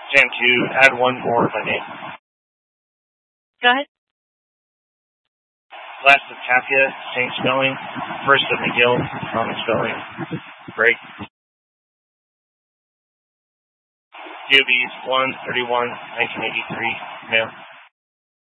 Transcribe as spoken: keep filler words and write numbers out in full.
Sam two, add one more if I may. Go ahead. Last of Tapia, same spelling. First of McGill, common spelling. Break. D O Bs one thirty-one nineteen eighty-three, male.